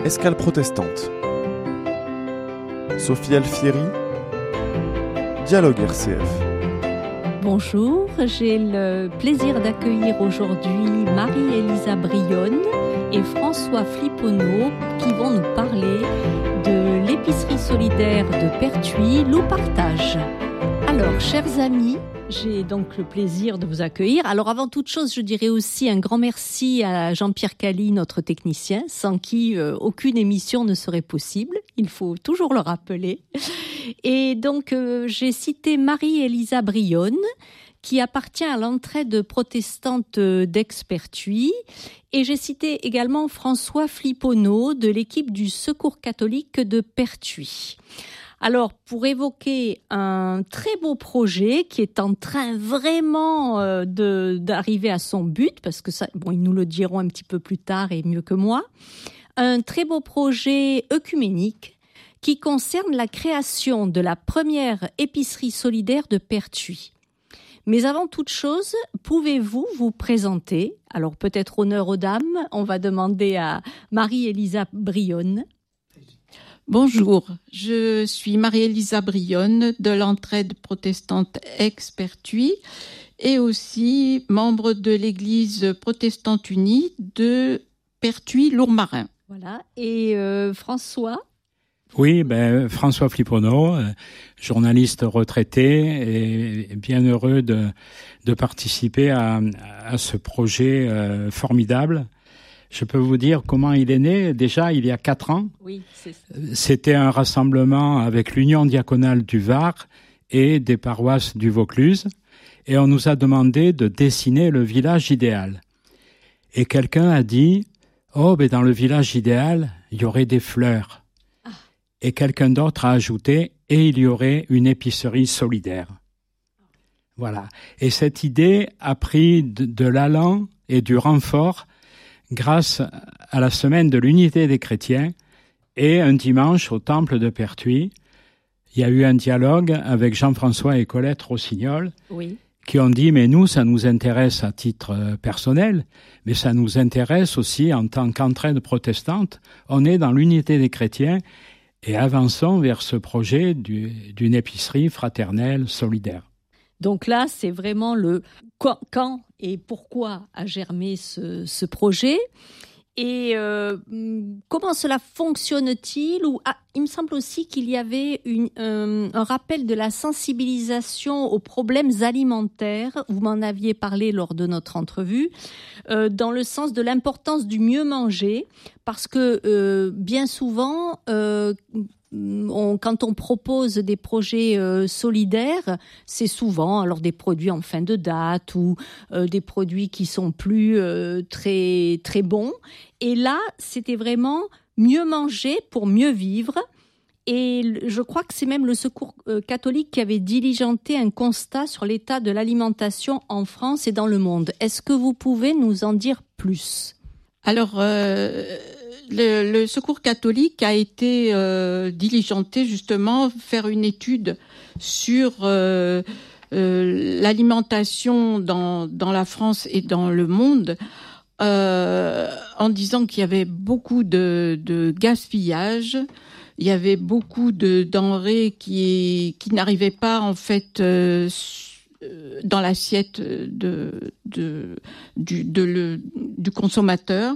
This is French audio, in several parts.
Escale protestante. Sophie Alfieri, Dialogue RCF. Bonjour, j'ai le plaisir d'accueillir aujourd'hui Marie-Élisa Brionne et François Flipponneau qui vont nous parler de l'épicerie solidaire de Pertuis, Loup Partage. Alors, chers amis, j'ai donc le plaisir de vous accueillir. Alors, avant toute chose, je dirais aussi un grand merci à Jean-Pierre Cali, notre technicien, sans qui aucune émission ne serait possible. Il faut toujours le rappeler. Et donc, j'ai cité Marie-Élisa Brionne, qui appartient à l'entraide protestante d'Aix-Pertuis. Et j'ai cité également François Flipponneau, de l'équipe du Secours catholique de Pertuis. Alors, pour évoquer un très beau projet qui est en train vraiment d'arriver à son but, parce que ça, bon, ils nous le diront un petit peu plus tard et mieux que moi, un très beau projet œcuménique qui concerne la création de la première épicerie solidaire de Pertuis. Mais avant toute chose, pouvez-vous vous présenter? Alors, peut-être honneur aux dames, on va demander à Marie-Élisa Brionne. Bonjour, je suis Marie-Élisa Brionne de l'entraide protestante Aix-Pertuis et aussi membre de l'église protestante unie de Pertuis-Lourmarin. Voilà, et François? Oui, François Flipponneau, journaliste retraité et bien heureux de participer à ce projet formidable. Je peux vous dire comment il est né, déjà il y a 4 ans. Oui, c'est ça. C'était un rassemblement avec l'Union diaconale du Var et des paroisses du Vaucluse. Et on nous a demandé de dessiner le village idéal. Et quelqu'un a dit, dans le village idéal, il y aurait des fleurs. Ah. Et quelqu'un d'autre a ajouté, et il y aurait une épicerie solidaire. Voilà. Et cette idée a pris de l'allant et du renfort grâce à la semaine de l'unité des chrétiens et un dimanche au temple de Pertuis, il y a eu un dialogue avec Jean-François et Colette Rossignol, oui, qui ont dit, mais nous, ça nous intéresse à titre personnel, mais ça nous intéresse aussi en tant qu'entraide protestante. On est dans l'unité des chrétiens et avançons vers ce projet d'une épicerie fraternelle solidaire. Donc là, c'est vraiment le quand et pourquoi a germé ce projet et comment cela fonctionne-t-il il me semble aussi qu'il y avait un rappel de la sensibilisation aux problèmes alimentaires. Vous m'en aviez parlé lors de notre entrevue, dans le sens de l'importance du mieux manger, parce que bien souvent, quand on propose des projets solidaires, c'est souvent alors des produits en fin de date ou des produits qui sont plus très très bons. Et là, c'était vraiment mieux manger pour mieux vivre. Et je crois que c'est même le Secours catholique qui avait diligenté un constat sur l'état de l'alimentation en France et dans le monde. Est-ce que vous pouvez nous en dire plus? Alors, le Secours catholique a été diligenté justement faire une étude sur l'alimentation dans la France et dans le monde, en disant qu'il y avait beaucoup de gaspillage, il y avait beaucoup de denrées qui n'arrivaient pas en fait dans l'assiette du consommateur.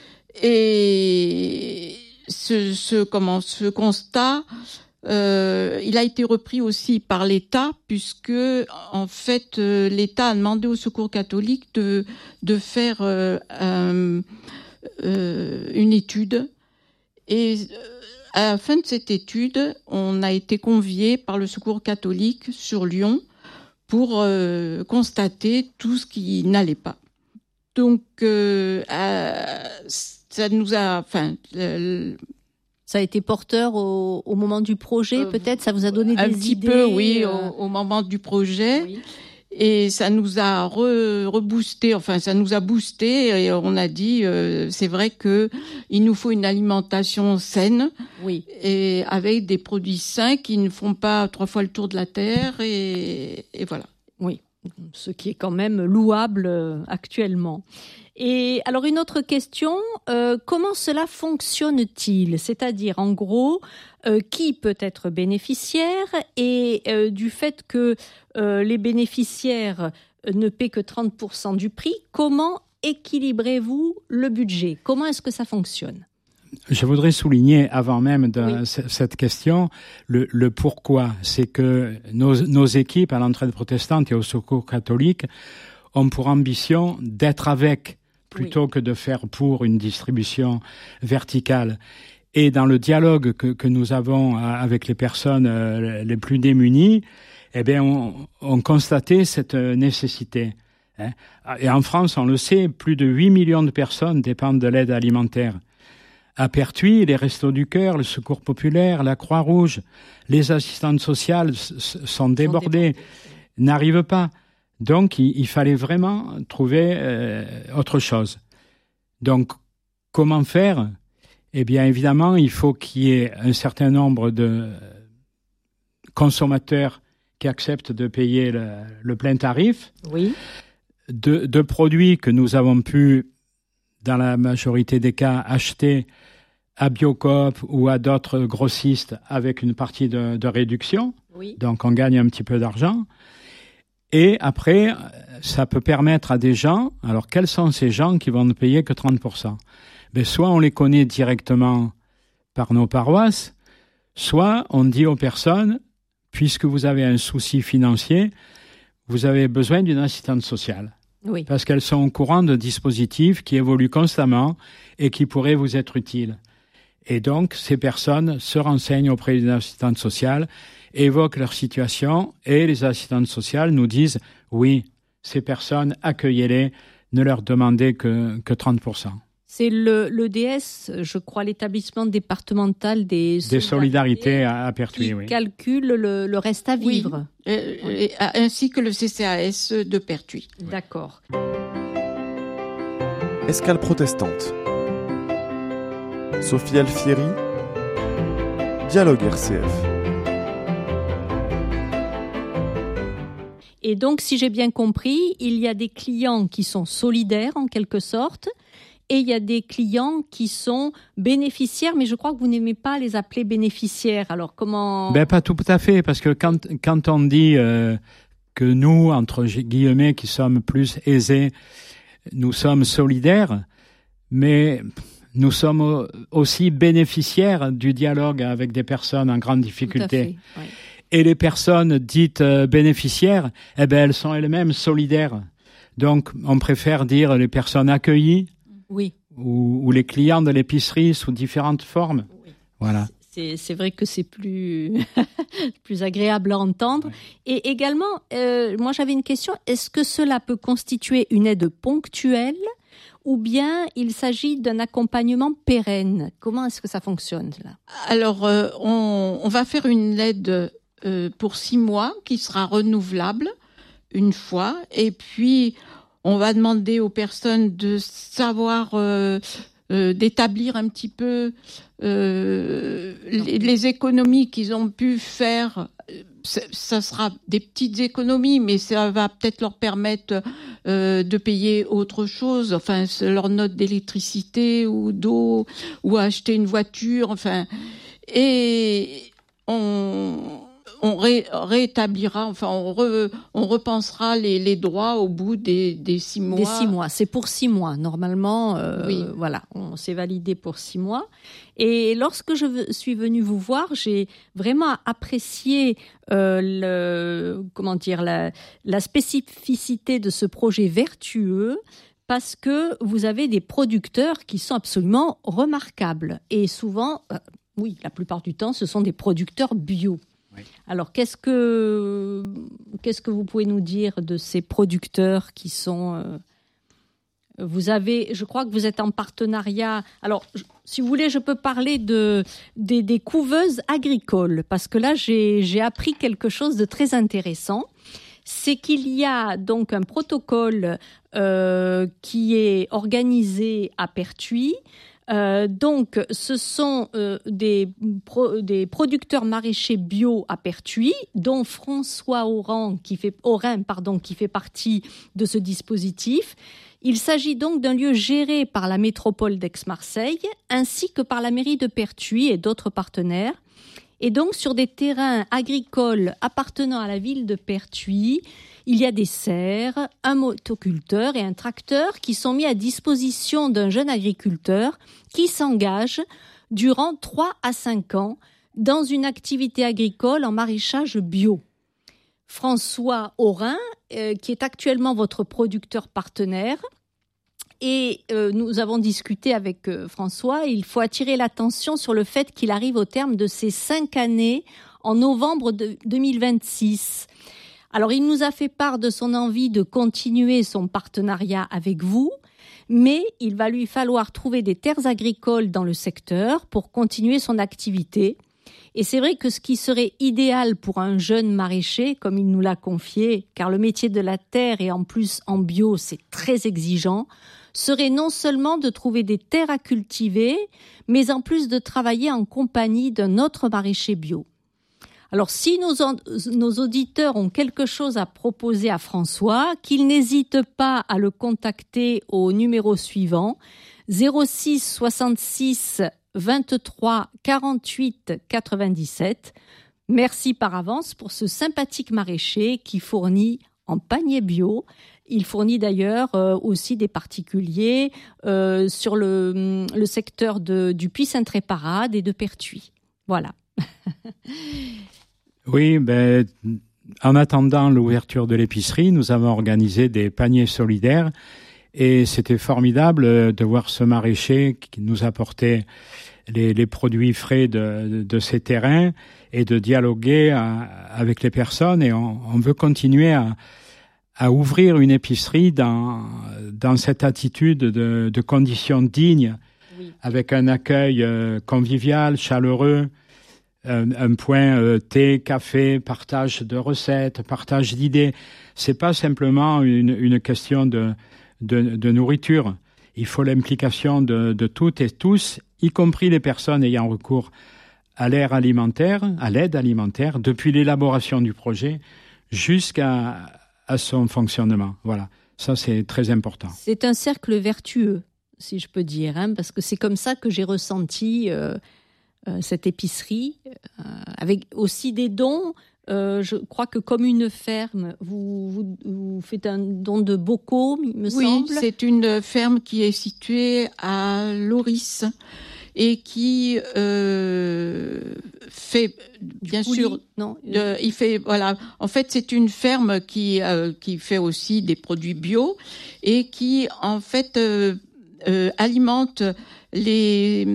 Et ce constat, il a été repris aussi par l'État, puisque en fait l'État a demandé au Secours catholique de faire une étude. Et à la fin de cette étude, on a été convié par le Secours catholique sur Lyon pour constater tout ce qui n'allait pas. Donc ça nous a, ça a été porteur au moment du projet, peut-être? Ça vous a donné des idées? Un petit peu, oui, au moment du projet. Oui. Et ça nous a reboosté, ça nous a boosté et on a dit, c'est vrai que il nous faut une alimentation saine. Oui. Et avec des produits sains qui ne font pas 3 fois le tour de la terre et voilà. Oui. Ce qui est quand même louable actuellement. Et alors une autre question, comment cela fonctionne-t-il ? C'est-à-dire en gros, qui peut être bénéficiaire et du fait que les bénéficiaires ne paient que 30% du prix, comment équilibrez-vous le budget ? Comment est-ce que ça fonctionne ? Je voudrais souligner, avant même cette question, le pourquoi. C'est que nos équipes à l'entraide protestante et au secours catholique ont pour ambition d'être avec, plutôt que de faire pour une distribution verticale. Et dans le dialogue que nous avons avec les personnes les plus démunies, eh bien, on constatait cette nécessité. Et en France, on le sait, plus de 8 millions de personnes dépendent de l'aide alimentaire. À Pertuis, les Restos du Cœur, le Secours populaire, la Croix-Rouge, les assistantes sociales sont débordées, n'arrivent pas. Donc, il fallait vraiment trouver autre chose. Donc, comment faire ? Eh bien, évidemment, il faut qu'il y ait un certain nombre de consommateurs qui acceptent de payer le plein tarif. Oui. De produits que nous avons pu, dans la majorité des cas, acheter à Biocoop ou à d'autres grossistes avec une partie de réduction. Oui. Donc, on gagne un petit peu d'argent. Et après, ça peut permettre à des gens... Alors, quels sont ces gens qui vont ne payer que 30% ? Ben, soit on les connaît directement par nos paroisses, soit on dit aux personnes, puisque vous avez un souci financier, vous avez besoin d'une assistante sociale. Oui. Parce qu'elles sont au courant de dispositifs qui évoluent constamment et qui pourraient vous être utiles. Et donc, ces personnes se renseignent auprès d'une assistante sociale, évoquent leur situation et les assistantes sociales nous disent « Oui, ces personnes, accueillez-les, ne leur demandez que 30%. » C'est l'EDS, je crois, l'établissement départemental des solidarités à Pertuis, qui calcule le reste à vivre. Oui. Ainsi que le CCAS de Pertuis. D'accord. Escale protestante. Sophie Alfieri, Dialogue RCF. Et donc, si j'ai bien compris, il y a des clients qui sont solidaires en quelque sorte, et il y a des clients qui sont bénéficiaires, mais je crois que vous n'aimez pas les appeler bénéficiaires. Alors comment... Ben, pas tout à fait, parce que quand on dit que nous, entre guillemets, qui sommes plus aisés, nous sommes solidaires, mais nous sommes aussi bénéficiaires du dialogue avec des personnes en grande difficulté. Tout à fait, oui. Et les personnes dites bénéficiaires, eh ben, elles sont elles-mêmes solidaires. Donc, on préfère dire les personnes accueillies, oui, ou les clients de l'épicerie sous différentes formes. Oui. Voilà. C'est vrai que c'est plus agréable à entendre. Oui. Et également, moi j'avais une question, est-ce que cela peut constituer une aide ponctuelle ou bien il s'agit d'un accompagnement pérenne ? Comment est-ce que ça fonctionne là ? Alors, on va faire une aide pour 6 mois qui sera renouvelable une fois, et puis on va demander aux personnes de savoir, d'établir un petit peu les économies qu'ils ont pu faire. Ça sera des petites économies, mais ça va peut-être leur permettre de payer autre chose, enfin leur note d'électricité ou d'eau, ou acheter une voiture, enfin, et on réétablira, enfin on repensera les droits au bout des 6 mois. Des 6 mois, c'est pour 6 mois normalement. Oui. Voilà, on s'est validé pour 6 mois. Et lorsque je suis venue vous voir, j'ai vraiment apprécié la spécificité de ce projet vertueux, parce que vous avez des producteurs qui sont absolument remarquables. Et souvent, oui, la plupart du temps, ce sont des producteurs bio. Oui. Alors, qu'est-ce que vous pouvez nous dire de ces producteurs qui sont... je crois que vous êtes en partenariat. Alors, si vous voulez, je peux parler des couveuses agricoles, parce que là, j'ai appris quelque chose de très intéressant. C'est qu'il y a donc un protocole qui est organisé à Pertuis, Donc, ce sont des producteurs maraîchers bio à Pertuis, dont François Aurin, qui fait partie de ce dispositif. Il s'agit donc d'un lieu géré par la métropole d'Aix-Marseille, ainsi que par la mairie de Pertuis et d'autres partenaires. Et donc, sur des terrains agricoles appartenant à la ville de Pertuis, il y a des serres, un motoculteur et un tracteur qui sont mis à disposition d'un jeune agriculteur qui s'engage durant 3 à 5 ans dans une activité agricole en maraîchage bio. François Aurin, qui est actuellement votre producteur partenaire, et nous avons discuté avec François, il faut attirer l'attention sur le fait qu'il arrive au terme de ses 5 années en novembre 2026. Alors, il nous a fait part de son envie de continuer son partenariat avec vous, mais il va lui falloir trouver des terres agricoles dans le secteur pour continuer son activité. Et c'est vrai que ce qui serait idéal pour un jeune maraîcher, comme il nous l'a confié, car le métier de la terre et en plus en bio, c'est très exigeant, serait non seulement de trouver des terres à cultiver, mais en plus de travailler en compagnie d'un autre maraîcher bio. Alors, si nos auditeurs ont quelque chose à proposer à François, qu'ils n'hésitent pas à le contacter au numéro suivant, 06 66 23 48 97. Merci par avance pour ce sympathique maraîcher qui fournit en panier bio. Il fournit d'ailleurs aussi des particuliers sur le secteur du Puy-Sainte-Réparade et de Pertuis. Voilà. Oui, en attendant l'ouverture de l'épicerie, nous avons organisé des paniers solidaires et c'était formidable de voir ce maraîcher qui nous apportait les produits frais de ces terrains et de dialoguer avec les personnes. Et on veut continuer à ouvrir une épicerie dans cette attitude de conditions dignes, oui, avec un accueil convivial, chaleureux, un point thé, café, partage de recettes, partage d'idées. C'est pas simplement une question de nourriture. Il faut l'implication de toutes et tous, y compris les personnes ayant recours à l'aide alimentaire, depuis l'élaboration du projet jusqu'à son fonctionnement. Voilà, ça c'est très important. C'est un cercle vertueux, si je peux dire, parce que c'est comme ça que j'ai ressenti cette épicerie, avec aussi des dons. Je crois que comme une ferme, vous faites un don de bocaux, il me semble. Oui, c'est une ferme qui est située à Loris et qui fait, bien sûr, il fait, voilà. En fait, c'est une ferme qui fait aussi des produits bio et qui, en fait, alimente des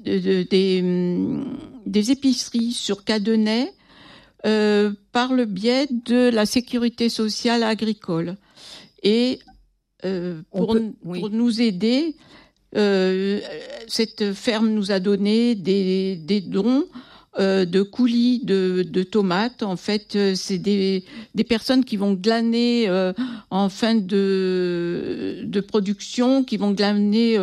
épiceries sur Cadenet par le biais de la sécurité sociale agricole. Et pour nous aider, cette ferme nous a donné des dons de coulis de tomates. En fait, c'est des personnes qui vont glaner en fin de production, qui vont glaner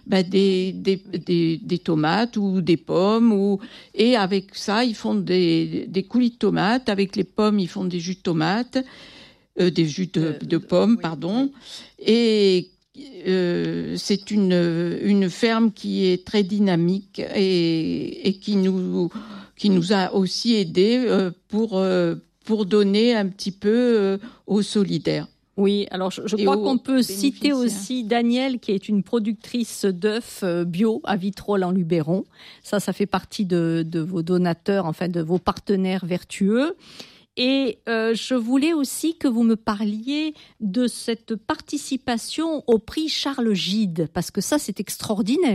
des tomates ou des pommes, et avec ça, ils font des coulis de tomates. Avec les pommes, ils font des jus de tomates, des jus de pommes, pardon. Et c'est une ferme qui est très dynamique et qui nous a aussi aidés pour donner un petit peu aux solidaires. Oui, alors je crois qu'on peut citer aussi Danielle, qui est une productrice d'œufs bio à Vitrolles en Luberon. Ça fait partie de vos donateurs, enfin de vos partenaires vertueux. Et je voulais aussi que vous me parliez de cette participation au prix Charles Gide, parce que ça, c'est extraordinaire.